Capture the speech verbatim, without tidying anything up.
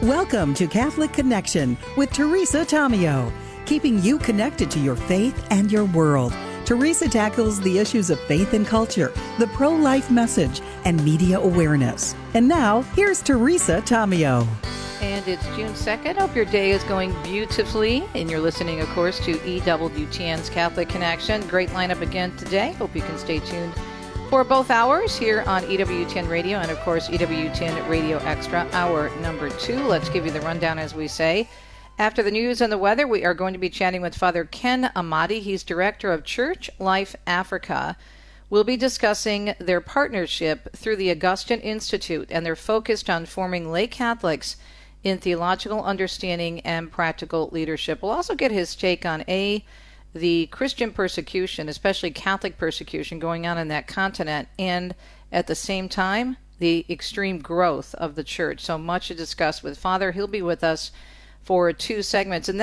Welcome to Catholic Connection with Teresa Tomeo, keeping you connected to your faith and your world. Teresa tackles the issues of faith and culture, the pro-life message, and media awareness. And now, here's Teresa Tomeo. And it's June second. Hope your day is going beautifully. And you're listening, of course, to E W T N's Catholic Connection. Great lineup again today. Hope you can stay tuned for both hours here on E W T N Radio and, of course, E W T N Radio Extra, hour number two. Let's give you the rundown, as we say. After the news and the weather, we are going to be chatting with Father Ken Amati. He's director of Church Life Africa. We'll be discussing their partnership through the Augustine Institute, and they're focused on forming lay Catholics in theological understanding and practical leadership. We'll also get his take on A, the Christian persecution, especially Catholic persecution going on in that continent, and at the same time, the extreme growth of the church. So much to discuss with Father. He'll be with us for two segments. And